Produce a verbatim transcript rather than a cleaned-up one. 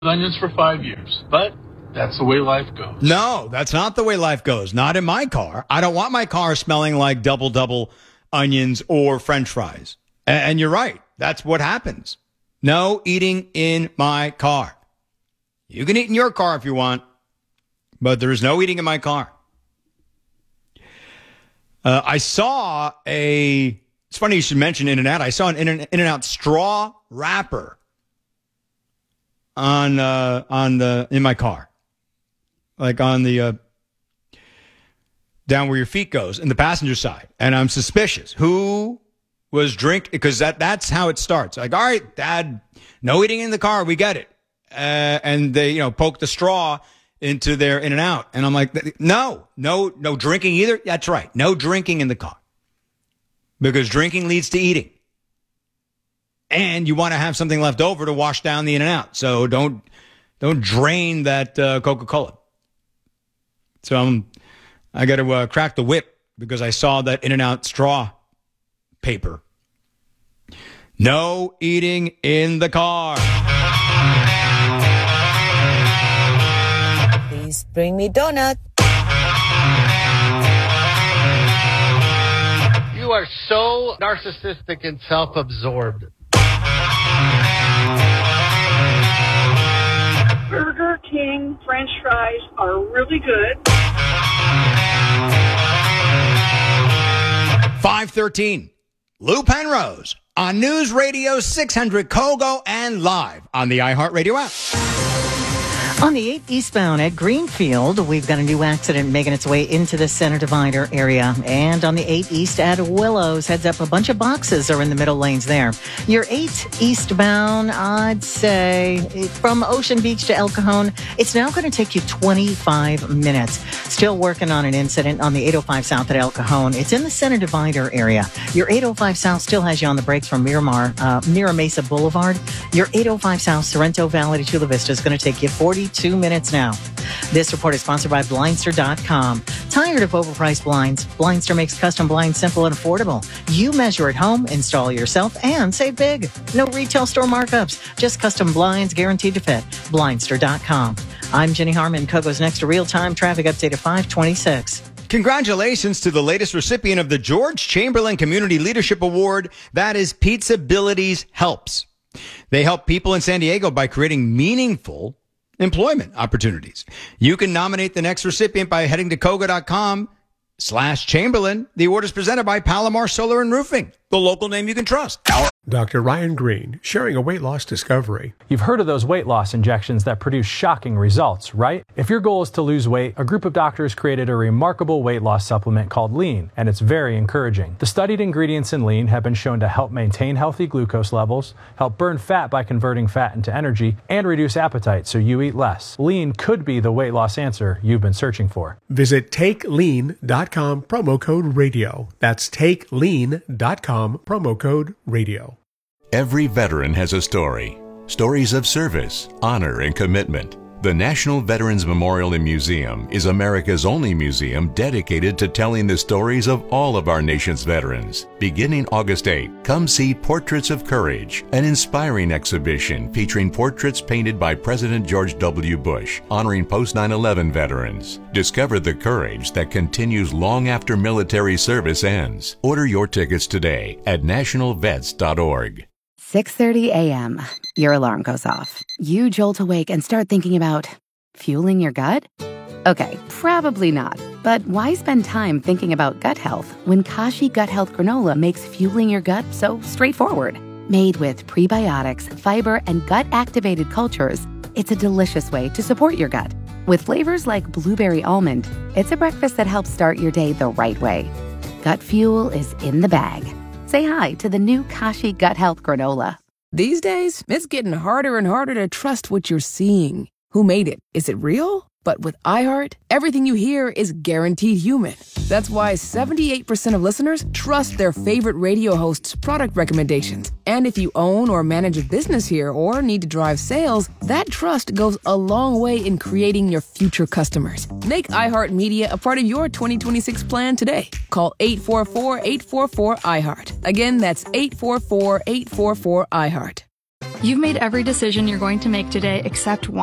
onions for five years, but that's the way life goes. No, that's not the way life goes. Not in my car. I don't want my car smelling like double double onions or French fries. And you're right. That's what happens. No eating in my car. You can eat in your car if you want, but there is no eating in my car. Uh, I saw a, it's funny you should mention In-N-Out. I saw an In-N-Out straw wrapper on, uh, on the, in my car. Like on the, uh, down where your feet goes in the passenger side. And I'm suspicious. Who was drinking? Because that, that's how it starts. Like, all right, Dad, no eating in the car. We get it. Uh, and they, you know, poke the straw into their In-N-Out. And I'm like, no, no, no drinking either. That's right. No drinking in the car. Because drinking leads to eating. And you want to have something left over to wash down the In-N-Out. So don't, don't drain that uh, Coca-Cola. So I'm, I got to uh, crack the whip because I saw that In-N-Out straw paper. No eating in the car. Please bring me donut. You are so narcissistic and self-absorbed. Burger King French fries are really good. five thirteen. Lou Penrose on News Radio six hundred Kogo and live on the iHeartRadio app. On the eight eastbound at Greenfield, we've got a new accident making its way into the center divider area. And on the eight east at Willows, heads up, a bunch of boxes are in the middle lanes there. Your eight eastbound, I'd say, from Ocean Beach to El Cajon, it's now going to take you twenty-five minutes. Still working on an incident on the eight oh five south at El Cajon. It's in the center divider area. Your eight oh five south still has you on the brakes from Miramar, uh, Mira Mesa Boulevard. Your eight oh five south Sorrento Valley to Chula Vista is going to take you forty-two minutes now. This report is sponsored by Blindster dot com. Tired of overpriced blinds? Blindster makes custom blinds simple and affordable. You measure at home, install yourself, and save big. No retail store markups, just custom blinds guaranteed to fit. Blindster dot com. I'm Jenny Harmon. Kogo's next real-time traffic update at five twenty-six. Congratulations to the latest recipient of the George Chamberlain Community Leadership Award. That is Pizzabilities Helps. They help people in San Diego by creating meaningful employment opportunities. You can nominate the next recipient by heading to Kogo dot com slash Chamberlain. The award is presented by Palomar Solar and Roofing, the local name you can trust. Doctor Ryan Green, sharing a weight loss discovery. You've heard of those weight loss injections that produce shocking results, right? If your goal is to lose weight, a group of doctors created a remarkable weight loss supplement called Lean, and it's very encouraging. The studied ingredients in Lean have been shown to help maintain healthy glucose levels, help burn fat by converting fat into energy, and reduce appetite so you eat less. Lean could be the weight loss answer you've been searching for. Visit take lean dot com, promo code radio. That's take lean dot com, promo code radio. Every veteran has a story. Stories of service, honor, and commitment. The National Veterans Memorial and Museum is America's only museum dedicated to telling the stories of all of our nation's veterans. Beginning August eighth, come see Portraits of Courage, an inspiring exhibition featuring portraits painted by President George W. Bush, honoring post nine eleven veterans. Discover the courage that continues long after military service ends. Order your tickets today at national vets dot org. six thirty a.m. Your alarm goes off. You jolt awake and start thinking about fueling your gut? Okay, probably not. But why spend time thinking about gut health when Kashi Gut Health Granola makes fueling your gut so straightforward? Made with prebiotics, fiber, and gut-activated cultures, it's a delicious way to support your gut. With flavors like blueberry almond, it's a breakfast that helps start your day the right way. Gut fuel is in the bag. Say hi to the new Kashi Gut Health Granola. These days, it's getting harder and harder to trust what you're seeing. Who made it? Is it real? But with iHeart, everything you hear is guaranteed human. That's why seventy-eight percent of listeners trust their favorite radio hosts' product recommendations. And if you own or manage a business here or need to drive sales, that trust goes a long way in creating your future customers. Make iHeartMedia a part of your twenty twenty-six plan today. Call eight four four, eight four four, iHeart. Again, that's eight four four, eight four four, iHeart. You've made every decision you're going to make today except one.